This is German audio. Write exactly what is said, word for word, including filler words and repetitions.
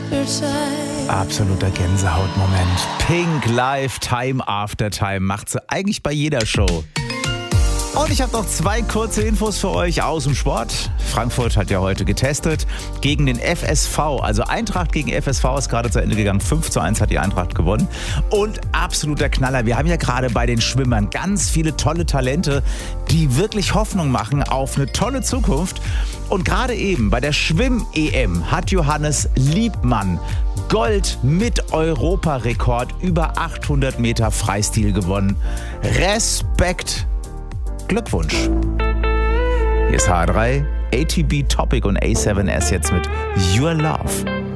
Absoluter Gänsehautmoment. Pink live, Time After Time. Macht sie eigentlich bei jeder Show. Und ich habe noch zwei kurze Infos für euch aus dem Sport. Frankfurt hat ja heute getestet gegen den F S V. Also Eintracht gegen F S V ist gerade zu Ende gegangen. fünf zu eins hat die Eintracht gewonnen. Und absoluter Knaller. Wir haben ja gerade bei den Schwimmern ganz viele tolle Talente, die wirklich Hoffnung machen auf eine tolle Zukunft. Und gerade eben bei der Schwimm-E M hat Johannes Liebmann Gold mit Europarekord über achthundert Meter Freistil gewonnen. Respekt! Glückwunsch. Hier ist H drei, A T B Topic und A seven S jetzt mit Your Love.